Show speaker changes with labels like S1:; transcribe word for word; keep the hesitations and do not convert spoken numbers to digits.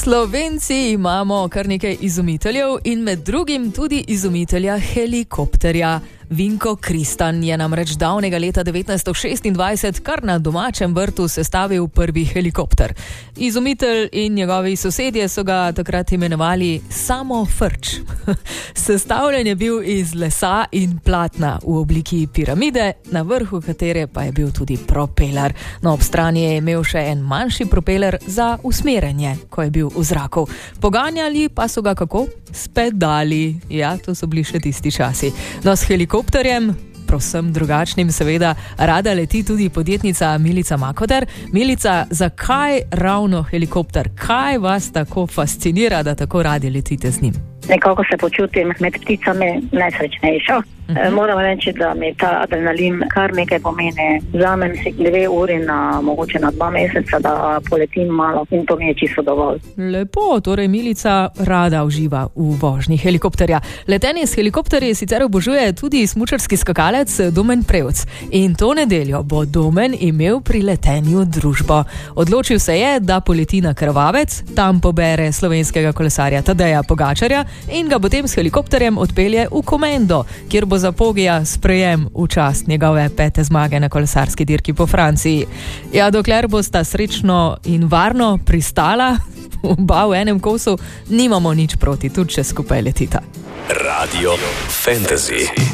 S1: Slovenci imamo kar nekaj izumiteljev in med drugim tudi izumitelja helikopterja. Vinko Kristan je namreč davnega leta devetnajststo šestindvajset kar na domačem vrtu sestavil prvi helikopter. Izumitelj in njegovi sosedje so ga takrat imenovali Samo Frč. Sestavljen je bil iz lesa in platna v obliki piramide, na vrhu katere pa je bil tudi propeler. No, ob strani je imel še en manjši propeler za usmerjanje, ko je bil v zraku. Poganjali pa so ga kako? S pedali. Ja, to so bili še tisti časi. No, s helikopterjem, prosem drugačnim seveda, rada leti tudi podjetnica Milica Makoder. Milica, zakaj ravno helikopter? Kaj vas tako fascinira, da tako radi letite z njim?
S2: Nekako se počutim med pticami najsrečnejšo. Uh-huh. Moram reči, da mi ta adrenalin kar nekaj pomeni. Vzamem si dve uri na mogoče na dva meseca, da poletim malo in to mi je čisto dovolj.
S1: Lepo, torej Milica rada uživa v vožnji helikopterja. Letenje s helikopterji sicer obožuje tudi smučarski skakalec Domen Prevc. In to nedeljo bo Domen imel pri letenju družbo. Odločil se je, da poleti na Krvavec, tam pobere slovenskega kolesarja Tadeja Pogačarja in ga potem s helikopterjem odpelje v Komendo, kjer bo za Pogija sprejem v čast njegove pete zmage na kolesarski dirki po Franciji. Ja, dokler bosta srečno in varno pristala, oba v enem kosu, nimamo nič proti, tudi če skupaj letita.
S3: Radio Fantasy.